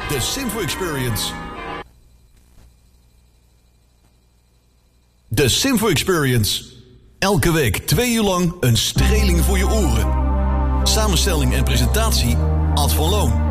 De Simfo Experience. De Simfo Experience. Elke week 2 uur lang een streling voor je oren. Samenstelling en presentatie Ad van Loon.